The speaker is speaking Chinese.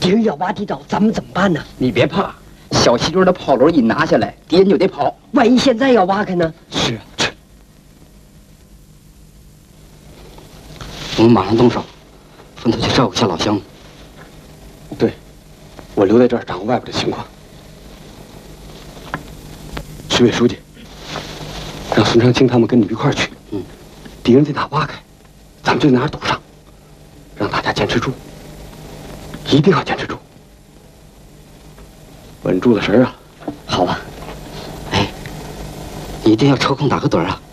敌人要挖地道，咱们怎么办呢？ 你别怕，小西墩的炮楼一拿下来，敌人就得跑。 万一现在要挖开呢？ 是啊， 我们马上动手，分头去照顾一下老乡。 对，我留在这儿掌握外边的情况。徐委书记，让孙长青他们跟你们一块儿去。敌人在哪挖开，咱们就在哪儿堵上，让大家坚持住，一定要坚持住，稳住了神啊！ 好吧。哎，你一定要抽空打个盹啊。